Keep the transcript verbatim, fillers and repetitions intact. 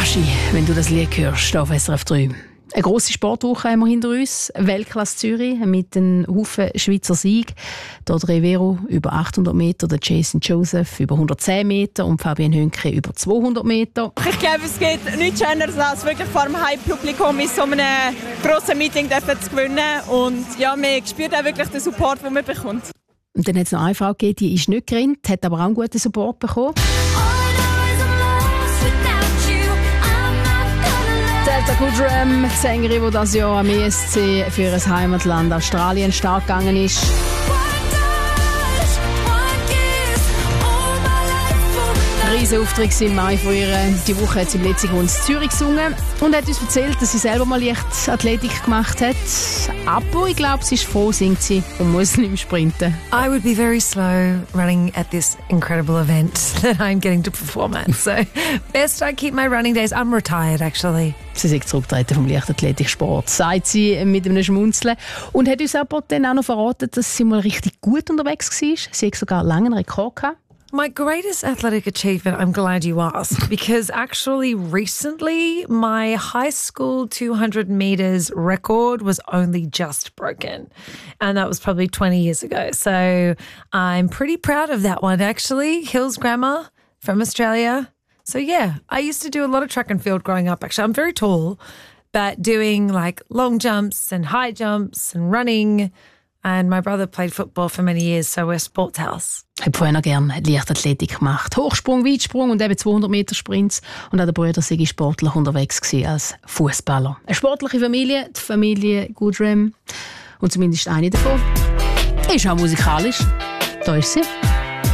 Aschi, wenn du das Lied hörst, auf S R F drei. Eine grosse Sportwoche haben wir hinter uns. Weltklasse Zürich mit einem Haufen Schweizer Sieg. Der Rivero über achthundert Meter, der Jason Joseph über hundertzehn Meter und Fabian Hünke über zweihundert Meter. Ich glaube, es gibt nichts Schöneres, als wirklich vor dem Heimpublikum in so einem grossen Meeting zu gewinnen. Und ja, man spürt auch wirklich den Support, den man bekommt. Und dann hat es noch eine Frau gegeben, die ist nicht gerannt, hat aber auch einen guten Support bekommen. Delta Goodrem, die Sängerin, die dieses Jahr am E S C für ihr Heimatland Australien stark gegangen ist. Ein riesiger Auftritt im Mai von ihr. Die Woche hat sie im letzten Grund in Zürich gesungen und hat uns erzählt, dass sie selber mal leicht Athletik gemacht hat. Aber ich glaube, sie ist froh, singt sie und muss nicht mehr sprinten. I would be very slow running at this incredible event that I'm getting to perform at. So best I keep my running days. I'm retired, actually. Sie ist zurückgetreten vom Leichtathletiksport, sagt sie mit einem Schmunzeln. Und hat uns aber dann auch noch verraten, dass sie mal richtig gut unterwegs war. Sie hat sogar einen langen Rekord gehabt. My greatest athletic achievement, I'm glad you asked, because actually recently my high school two hundred metres record was only just broken. And that was probably twenty years ago. So I'm pretty proud of that one, actually. Hills Grammar from Australia. So yeah, I used to do a lot of track and field growing up. Actually, I'm very tall, but doing like long jumps and high jumps and running. And my brother played football for many years, so we're a sports house. Ich habe vorher noch gerne Leichtathletik gemacht. Hochsprung, Weitsprung und eben zweihundert Meter Sprints. Und auch der Bruder sei sportlich unterwegs gewesen als Fußballer. Eine sportliche Familie, die Familie Goodrem. Und zumindest eine davon ist auch musikalisch. Da ist sie.